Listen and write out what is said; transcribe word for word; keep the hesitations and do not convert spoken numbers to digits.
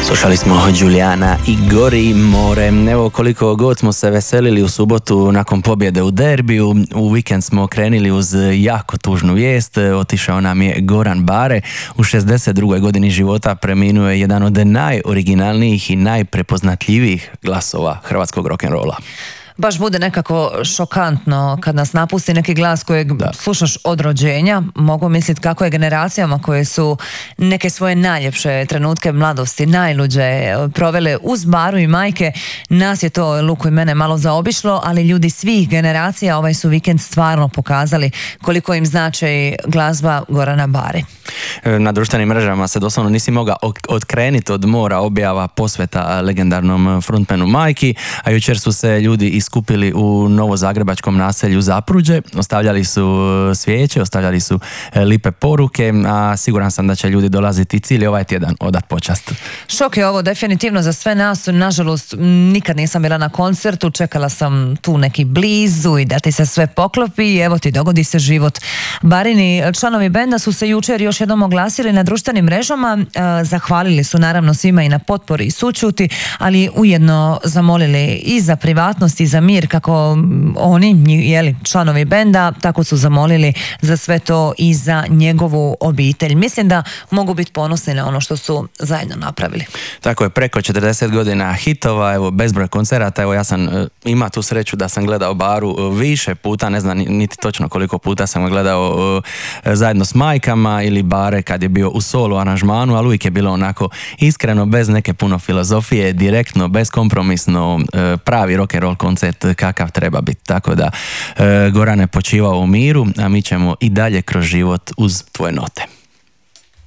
Slušali smo Julijana i Gori more. Evo koliko god smo se veselili u subotu nakon pobjede u derbiju, u vikend smo krenili uz jako tužnu vijest. Otišao nam je Goran Bare. U šezdeset drugoj godini života preminuo je jedan od najoriginalnijih i najprepoznatljivijih glasova hrvatskog rock'n'rolla. Baš bude nekako šokantno kad nas napusti neki glas kojeg da. slušaš od rođenja. Mogu misliti kako je generacijama koje su neke svoje najljepše trenutke mladosti, najluđe provele uz Baru i majke. Nas je to, Luku i mene, malo zaobišlo, ali ljudi svih generacija ovaj su vikend stvarno pokazali koliko im znači glazba Gorana Bare. Na društvenim mrežama se doslovno nisi mogao otkrenuti od mora objava posveta legendarnom frontmanu majki, a jučer su se ljudi iskupili u novozagrebačkom naselju Zapruđe, ostavljali su svijeće, ostavljali su lipe poruke, a siguran sam da će ljudi dolaziti cijeli ovaj tjedan odat počast. Šok je ovo definitivno za sve nas, nažalost nikad nisam bila na koncertu, čekala sam tu neki blizu i da ti se sve poklopi i evo ti dogodi se život. Barini članovi benda su se jučer još jednom oglasili na društvenim mrežama, zahvalili su naravno svima i na potpori i sućuti, ali ujedno zamolili i za privatnost i za mir, kako oni, jeli, članovi benda, tako su zamolili za sve to i za njegovu obitelj. Mislim da mogu biti ponosni na ono što su zajedno napravili. Tako je, preko četrdeset godina hitova, evo, bezbroj koncerata, evo ja sam ima tu sreću da sam gledao Baru više puta, ne znam niti točno koliko puta sam gledao zajedno s majkama ili Bare kad je bio u solo aranžmanu, ali uvijek je bilo onako iskreno, bez neke puno filozofije, direktno, beskompromisno, pravi rock'n'roll koncert kakav treba biti. Tako da, Gorane, počivao u miru, a mi ćemo i dalje kroz život uz tvoje note.